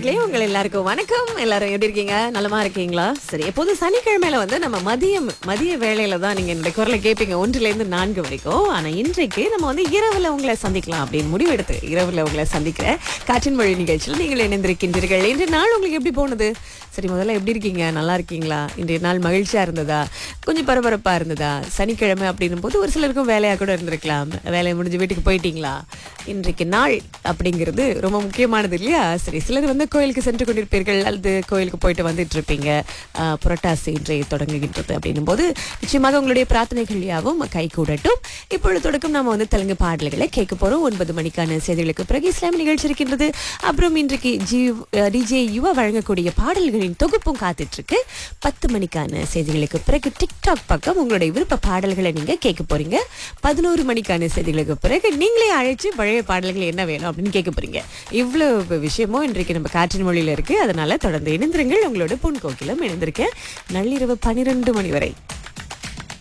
நேர்களே, உங்கள் எல்லாருக்கும் வணக்கம். எல்லாரும் எப்படி இருக்கீங்க? நலமா இருக்கீங்களா? சரி, எப்போதும் சனிக்கிழமையில வந்து நம்ம மதிய வேளையில தான் நீங்க என்னுடைய குரலை கேட்பீங்க 1 இருந்து 4 வரைக்கும். ஆனா இன்றைக்கு நம்ம வந்து இரவுல உங்களை சந்திக்கலாம் அப்படின்னு முடிவெடுத்து இரவுல உங்களை சந்திக்கிற காற்றின் மொழி நிகழ்ச்சியில் நீங்கள் இணைந்திருக்கின்றீர்கள். இன்றைய நாள் உங்களுக்கு எப்படி போனது? சரி, முதல்ல எப்படி இருக்கீங்க? நல்லா இருக்கீங்களா? இன்றைய நாள் மகிழ்ச்சியா இருந்ததா? கொஞ்சம் பரபரப்பா இருந்ததா? சனிக்கிழமை அப்படின்னும் போது ஒரு சிலருக்கும் வேலையா கூட இருந்திருக்கலாம். வேலையை முடிஞ்சு வீட்டுக்கு போயிட்டீங்களா? இன்றைக்கு நாள் அப்படிங்கிறது ரொம்ப முக்கியமானது இல்லையா? சரி, சிலர் வந்து கோயிலுக்கு சென்று கொண்டிருப்பீர்கள், அல்லது கோயிலுக்கு போயிட்டு வந்துட்டு இருப்பீங்க. புரட்டாசி இன்றைய தொடங்குகின்றது அப்படின்னும் போது நிச்சயமாக உங்களுடைய பிரார்த்தனைகள் யாவும் கை கூடட்டும். இப்பொழுது தொடக்கம் நம்ம வந்து தெலுங்கு பாடல்களை கேட்க போறோம். 9 மணிக்கான செய்திகளுக்கு பிறகு இஸ்லாம் நிகழ்ச்சி இருக்கின்றது. அப்புறம் இன்றைக்கு டிஜே யுவா வழங்கக்கூடிய பாடல்களின் தொகுப்பும் காத்துட்டு இருக்கு. 10 மணிக்கான செய்திகளுக்கு பிறகு டிக்டாக் பக்கம் உங்களுடைய விருப்ப பாடல்களை நீங்க கேட்க போறீங்க. 11 மணிக்கான செய்திகளுக்கு பிறகு நீங்களே அழைச்சு பழைய பாடல்கள் என்ன வேணும் அப்படின்னு கேட்க போறீங்க. இவ்வளவு விஷயமும் இன்றைக்கு நம்ம காற்றின் மொழியில இருக்கு. அதனால தொடர்ந்து இணைந்திருங்கள். உங்களோட பொன் கோகிலம் இணைந்திருக்கேன் நள்ளிரவு 12 மணி வரை.